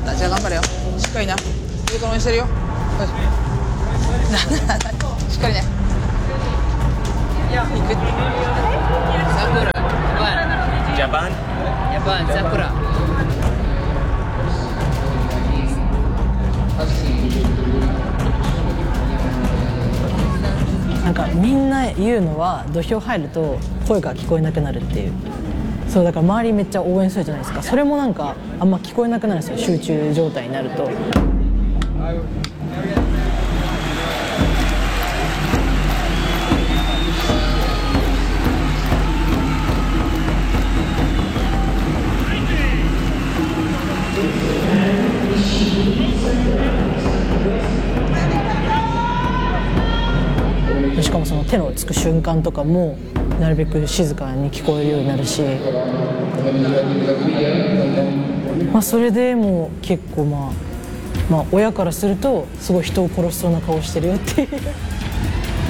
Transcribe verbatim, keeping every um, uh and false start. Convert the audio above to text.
った。じゃあ頑張れよ。しっかりな。上から応援してるよ。よししっかりね。行く。 Sakura. Japan. Japan. Sakura. なんかみんな言うのは土俵入ると声が聞こえなくなるっていう。そうだから周りめっちゃ応援するじゃないですか。それもなんかあんま聞こえなくなるんですよ、集中状態になると。しかもその手のつく瞬間とかもなるべく静かに聞こえるようになるし、まあ、それでもう結構まあ、まあ親からするとすごい人を殺しそうな顔してるよっていう